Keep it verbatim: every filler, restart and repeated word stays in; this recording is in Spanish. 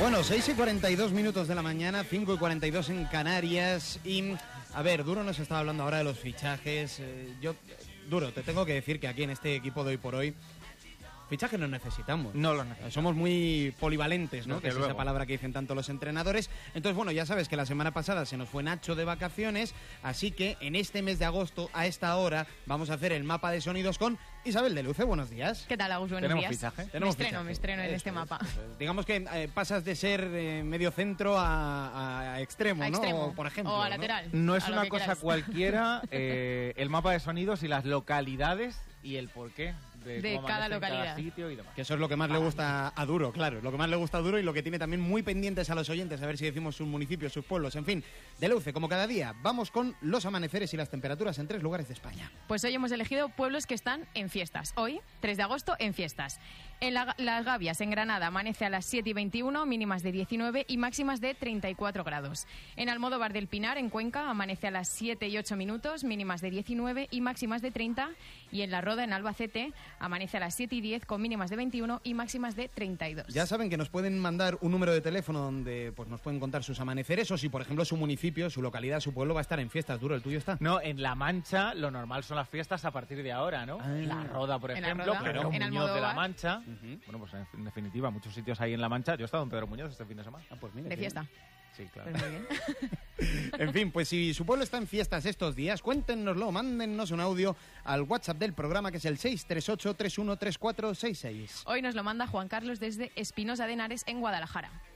Bueno, seis y cuarenta y dos minutos de la mañana, cinco y cuarenta y dos en Canarias. Y, a ver, Duro nos estaba hablando ahora de los fichajes. Eh, yo, Duro, te tengo que decir que aquí en este equipo de hoy por hoy, fichajes no necesitamos. No los necesitamos. Somos muy polivalentes, ¿no? Desde Que es luego. esa palabra que dicen tanto los entrenadores. Entonces, bueno, ya sabes que la semana pasada se nos fue Nacho de vacaciones, así que en este mes de agosto, a esta hora, vamos a hacer el mapa de sonidos con Isabel de Luce. Buenos días. ¿Qué tal, Agus? Buenos ¿Tenemos días. fichaje? Me Tenemos estreno, fichaje. me estreno en Eso este es, mapa. eso es. Digamos que eh, pasas de ser eh, medio centro a, a extremo, A ¿no? extremo. O, por ejemplo, O a ¿no? lateral. No es a lo una que cosa queráis. cualquiera eh, el mapa de sonidos y las localidades y el porqué de, De cómo cada amanece en localidad. cada sitio y demás. Que eso es lo que más le gusta a Duro, claro. Lo que más le gusta a Duro y lo que tiene también muy pendientes a los oyentes, a ver si decimos sus municipios, sus pueblos, en fin. De Luce, como cada día, vamos con los amaneceres y las temperaturas en tres lugares de España. Pues hoy hemos elegido pueblos que están en fiestas. Hoy, tres de agosto, en fiestas. En la- Las Gavias, en Granada, amanece a las siete y veintiuno, mínimas de diecinueve y máximas de treinta y cuatro grados. En Almodóvar del Pinar, en Cuenca, amanece a las siete y ocho minutos, mínimas de diecinueve y máximas de treinta. Y en La Roda, en Albacete, amanece a las siete y diez con mínimas de veintiuno y máximas de treinta y dos. Ya saben que nos pueden mandar un número de teléfono donde pues nos pueden contar sus amaneceres o si, por ejemplo, su municipio, su localidad, su pueblo va a estar en fiestas. Duro, ¿el tuyo está? No, en La Mancha lo normal son las fiestas a partir de ahora, ¿no? Ah. La Roda, por En La ejemplo, Roda, Pedro en Muñoz de Almodóvar. La Mancha. Ujú. Bueno, pues en, en definitiva, muchos sitios ahí en La Mancha. Yo he estado en Pedro Muñoz este fin de semana. Ah, pues mira, De qué fiesta. Sí, claro. Pues muy bien. bien. En fin, pues si su pueblo está en fiestas estos días, cuéntenoslo, mándennos un audio al WhatsApp del programa, que es el seis tres ocho tres uno tres cuatro seis seis. Hoy nos lo manda Juan Carlos desde Espinosa de Henares, en Guadalajara.